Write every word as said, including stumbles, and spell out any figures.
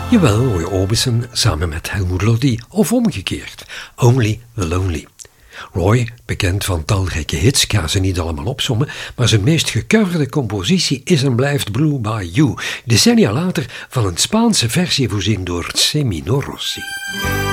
Jawel, Roy Orbison samen met Helmut Lodi of omgekeerd. Only the Lonely. Roy, bekend van talrijke hits, ik ga ze niet allemaal opsommen, maar zijn meest gecoverde compositie is en blijft Blue Bayou, decennia later van een Spaanse versie voorzien door Semino Rossi.